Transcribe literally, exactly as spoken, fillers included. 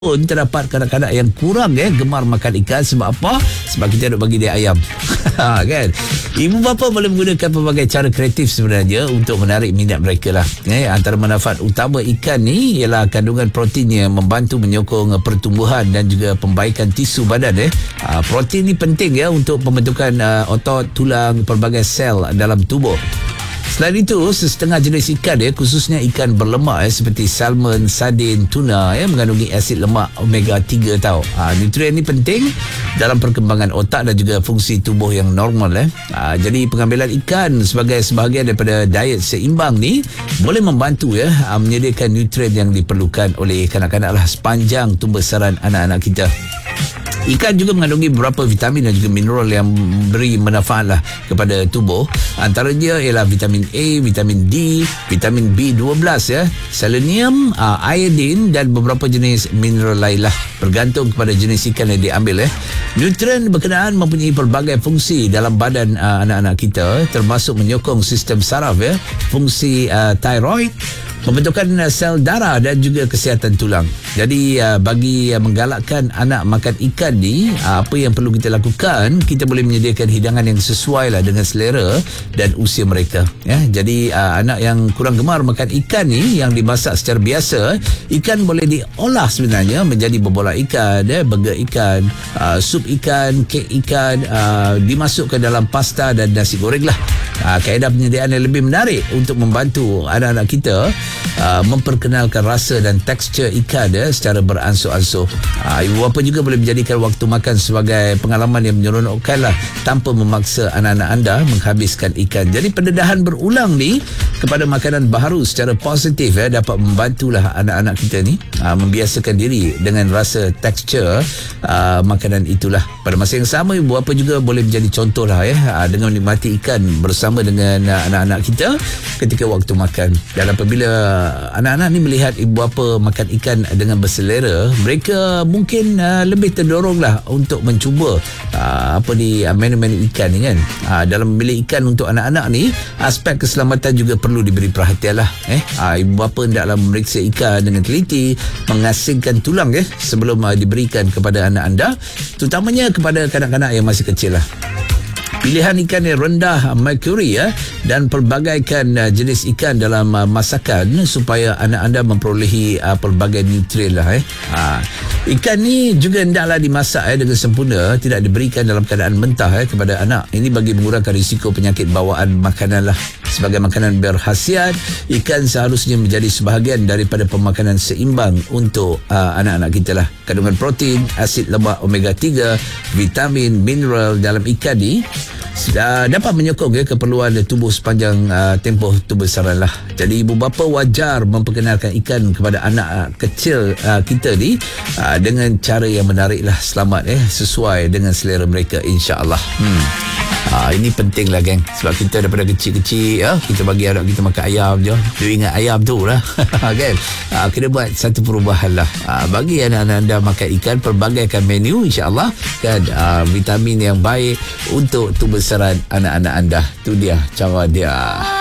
pun terdapat kanak-kanak yang kurang eh gemar makan ikan. Sebab apa? Sebab kita nak bagi dia ayam. Kan? Ibu bapa boleh menggunakan pelbagai cara kreatif sebenarnya untuk menarik minat mereka lah. Eh, antara manfaat utama ikan ni ialah kandungan proteinnya membantu menyokong pertumbuhan dan juga pembaikan tisu badan. Eh. Uh, protein ni penting ya untuk pembentukan uh, otot, tulang, pelbagai sel dalam tubuh. Selain itu, sesetengah jenis ikan ya, khususnya ikan berlemak ya, seperti salmon, sardin, tuna ya, mengandungi asid lemak omega tiga tau. Ha, nutrien ni penting dalam perkembangan otak dan juga fungsi tubuh yang normal eh. Ha, jadi pengambilan ikan sebagai sebahagian daripada diet seimbang ni boleh membantu ya ha, menyediakan nutrien yang diperlukan oleh kanak-kanak lah sepanjang tumbesaran anak-anak kita. Ikan juga mengandungi beberapa vitamin dan juga mineral yang memberi manfaat lah kepada tubuh. Antaranya ialah vitamin A, vitamin D, vitamin B dua belas ya, selenium, uh, iodine dan beberapa jenis mineral lain lah, bergantung kepada jenis ikan yang diambil. Eh. Nutrien berkenaan mempunyai pelbagai fungsi dalam badan uh, anak-anak kita, termasuk menyokong sistem saraf ya, fungsi uh, thyroid, pembentukan sel darah dan juga kesihatan tulang. Jadi uh, bagi uh, menggalakkan anak makan ikan ni, uh, apa yang perlu kita lakukan, kita boleh menyediakan hidangan yang sesuai lah dengan selera dan usia mereka. Ya, jadi uh, anak yang kurang gemar makan ikan ni yang dimasak secara biasa, ikan boleh diolah sebenarnya menjadi bobola ikan, eh, burger ikan, uh, sup ikan, kek ikan, uh, dimasukkan dalam pasta dan nasi goreng lah. Uh, kaedah penyediaan yang lebih menarik untuk membantu anak-anak kita uh, memperkenalkan rasa dan tekstur ikan ya, secara beransur-ansur. Uh, ibu bapa juga boleh menjadikan waktu makan sebagai pengalaman yang menyeronokkan lah, tanpa memaksa anak-anak anda menghabiskan ikan. Jadi pendedahan berulang ni kepada makanan baharu secara positif ya, dapat membantulah anak-anak kita ni uh, membiasakan diri dengan rasa tekstur uh, makanan itulah. Pada masa yang sama, ibu bapa juga boleh menjadi contoh lah ya, uh, dengan menikmati ikan bersama dengan uh, anak-anak kita ketika waktu makan. Dan apabila anak-anak ni melihat ibu bapa makan ikan dengan berselera, mereka mungkin uh, lebih terdorong lah untuk mencuba uh, apa ni uh, menu-menu ikan ni kan. Uh, dalam memilih ikan untuk anak-anak ni, aspek keselamatan juga perlu diberi perhatian lah. Eh, uh, ibu bapa hendaklah memeriksa ikan dengan teliti, mengasingkan tulang eh sebelum uh, diberikan kepada anak anda, terutamanya kepada kanak-kanak yang masih kecil lah. Pilihan ikan yang rendah merkuri ya, dan pelbagaikan uh, jenis ikan dalam uh, masakan supaya anak anda memperolehi uh, pelbagai nutrien lah eh. Ha. Ikan ni juga hendaklah dimasak eh, dengan sempurna, tidak diberikan dalam keadaan mentah eh, kepada anak. Ini bagi mengurangkan risiko penyakit bawaan makanan lah. Sebagai makanan berkhasiat, ikan seharusnya menjadi sebahagian daripada pemakanan seimbang untuk uh, anak-anak kita lah. Kandungan protein, asid lemak omega tiga, vitamin, mineral dalam ikan ni Uh, dapat menyokong ya, keperluan tubuh sepanjang uh, tempoh tumbesaran lah. Jadi ibu bapa wajar memperkenalkan ikan kepada anak uh, kecil uh, kita ni uh, dengan cara yang menarik lah, selamat eh, sesuai dengan selera mereka, insya-Allah. Hmm. Uh, ini penting lah geng, sebab kita daripada kecil-kecil ya, kita bagi anak kita makan ayam je, dia ingat ayam tu lah. Kan? Uh, kena buat satu perubahan lah. Uh, bagi anak-anak anda makan ikan, pelbagaikan menu, insya-Allah kan, uh, vitamin yang baik untuk tumbesaran anak-anak anda. Tu dia cara dia.